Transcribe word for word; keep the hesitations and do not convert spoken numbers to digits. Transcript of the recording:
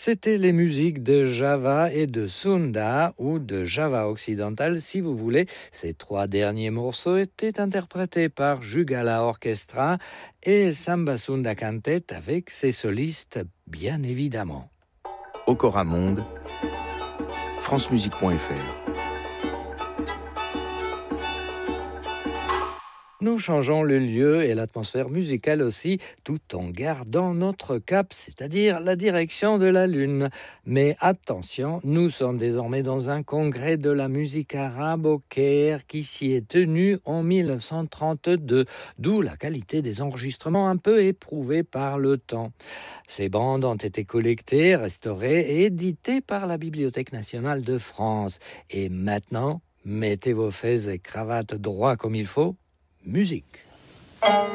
C'était les musiques de Java et de Sunda, ou de Java occidental si vous voulez. Ces trois derniers morceaux étaient interprétés par Jugala Orchestra et Samba Sunda Cantet avec ses solistes, bien évidemment. Okora Monde, francemusique point f r. Nous changeons le lieu et l'atmosphère musicale aussi, tout en gardant notre cap, c'est-à-dire la direction de la Lune. Mais attention, nous sommes désormais dans un congrès de la musique arabe au Caire qui s'y est tenu en dix-neuf cent trente-deux, d'où la qualité des enregistrements un peu éprouvée par le temps. Ces bandes ont été collectées, restaurées et éditées par la Bibliothèque nationale de France. Et maintenant, mettez vos fez et cravates droits comme il faut. Musique.